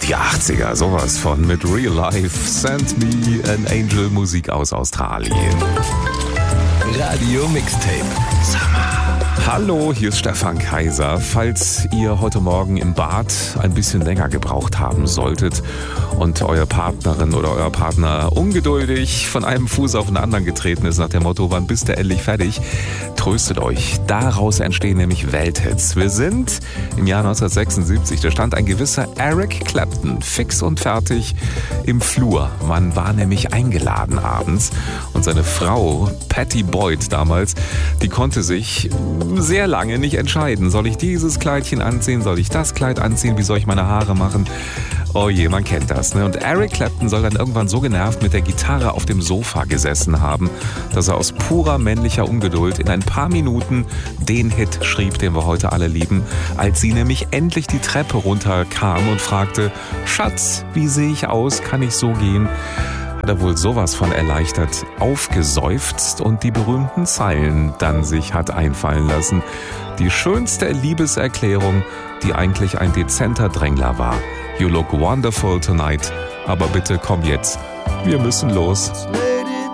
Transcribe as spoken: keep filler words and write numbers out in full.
Die achtziger, sowas von mit Real Life, Send Me an Angel, Musik aus Australien. Radio Mixtape. Summer. Hallo, hier ist Stefan Kaiser. Falls ihr heute Morgen im Bad ein bisschen länger gebraucht haben solltet und eure Partnerin oder euer Partner ungeduldig von einem Fuß auf den anderen getreten ist nach dem Motto, wann bist du endlich fertig? Tröstet euch. Daraus entstehen nämlich Welthits. Wir sind im Jahr neunzehnhundertsechsundsiebzig. Da stand ein gewisser Eric Clapton fix und fertig im Flur. Man war nämlich eingeladen abends und seine Frau, Patty Boyd damals, die konnte sich sehr lange nicht entscheiden. Soll ich dieses Kleidchen anziehen? Soll ich das Kleid anziehen? Wie soll ich meine Haare machen? Oh je, man kennt das, ne? Und Eric Clapton soll dann irgendwann so genervt mit der Gitarre auf dem Sofa gesessen haben, dass er aus purer männlicher Ungeduld in ein paar Minuten den Hit schrieb, den wir heute alle lieben, als sie nämlich endlich die Treppe runterkam und fragte, Schatz, wie sehe ich aus? Kann ich so gehen? Hat er wohl sowas von erleichtert aufgeseufzt und die berühmten Zeilen dann sich hat einfallen lassen. Die schönste Liebeserklärung, die eigentlich ein dezenter Drängler war. You look wonderful tonight, aber bitte komm jetzt, wir müssen los.